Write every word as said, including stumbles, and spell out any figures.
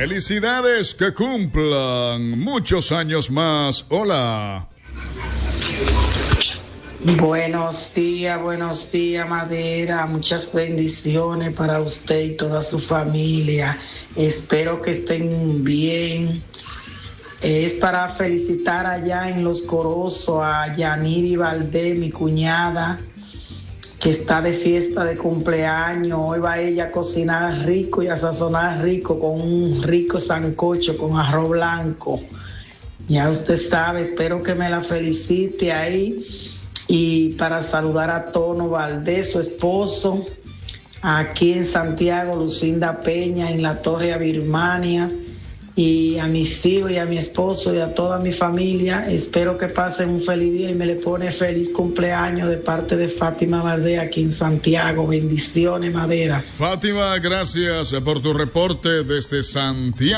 Felicidades, que cumplan muchos años más. Hola. Buenos días, buenos días, Madera. Muchas bendiciones para usted y toda su familia. Espero que estén bien. Es para felicitar allá en Los Corozos a Yaniri Valdés, mi cuñada, que está de fiesta de cumpleaños. Hoy va ella a cocinar rico y a sazonar rico con un rico sancocho con arroz blanco. Ya usted sabe, espero que me la felicite ahí. Y para saludar a Tono Valdés, su esposo, aquí en Santiago, Lucinda Peña, en la Torre Birmania, y a mis hijos y a mi esposo y a toda mi familia. Espero que pasen un feliz día y me le pone feliz cumpleaños de parte de Fátima Valdés aquí en Santiago. Bendiciones, Madera. Fátima, gracias por tu reporte desde Santiago.